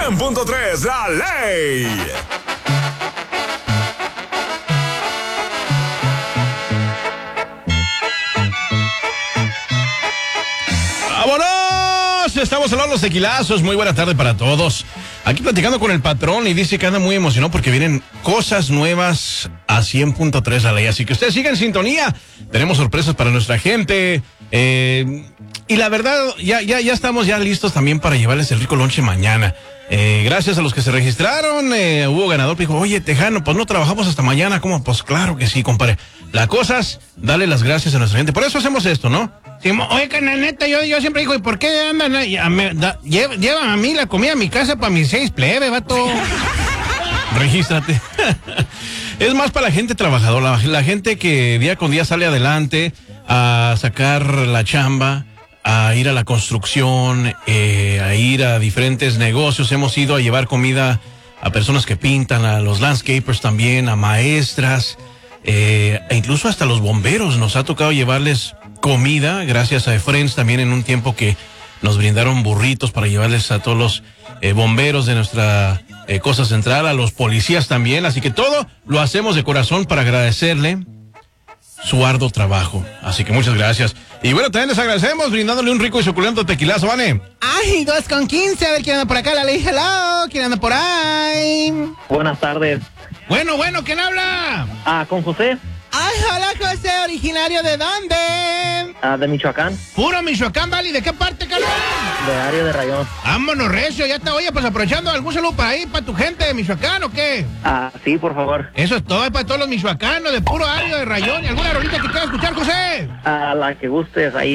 100.3 La Ley. ¡Vámonos! Estamos hablando de los tequilazos. Muy buena tarde para todos. Aquí platicando con el patrón y dice que anda muy emocionado porque vienen cosas nuevas a 100.3 La Ley. Así que ustedes sigan en sintonía. Tenemos sorpresas para nuestra gente. Y la verdad, ya estamos ya listos también para llevarles el rico lonche mañana. Gracias a los que se registraron, hubo ganador que dijo, oye, Tejano, pues no trabajamos hasta mañana. ¿Cómo? Pues claro que sí, compadre. La cosa es darle las gracias a nuestra gente. Por eso hacemos esto, ¿no? Sí, oye, cananeta, yo siempre digo, ¿y por qué andan ahí? Llevan a mí la comida a mi casa para mis 6 plebes, vato. Regístrate. Es más para la gente trabajadora, la gente que día con día sale adelante a sacar la chamba, a ir a la construcción, a ir a diferentes negocios. Hemos ido a llevar comida a personas que pintan, a los landscapers también, a maestras, e incluso hasta los bomberos. Nos ha tocado llevarles comida, gracias a Friends también en un tiempo que nos brindaron burritos para llevarles a todos los bomberos de nuestra cosa central, a los policías también. Así que todo lo hacemos de corazón para agradecerle su arduo trabajo. Así que muchas gracias. Y bueno, también les agradecemos brindándole un rico y suculento tequilazo, ¿vale? Ay, 2:15, a ver quién anda por acá, la ley, hello, quién anda por ahí. Buenas tardes. Bueno, ¿quién habla? Con José. Ay, hola José, ¿originario de dónde? De Michoacán. Puro Michoacán, ¿vale? ¿De qué parte, carnal? De área de Rayón. Vámonos, recio, ya está. Oye, pues aprovechando, ¿algún saludo para ahí, para tu gente de Michoacán o qué? Sí, por favor. Eso es todo, es para todos los michoacanos de puro área de Rayón. ¿Y alguna rolita que quieras escuchar, José? La que gustes, ahí